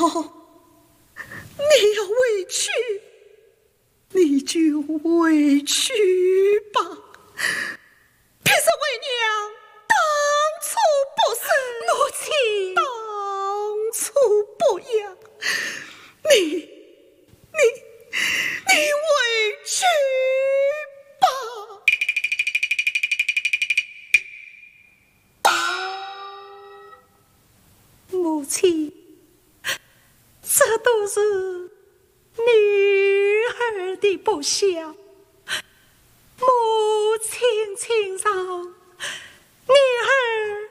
你要委屈，你就委屈吧。偏是为娘当初不是， 母亲当初不养，你委屈吧。 母亲，这都是女儿的不孝，母亲请饶，女儿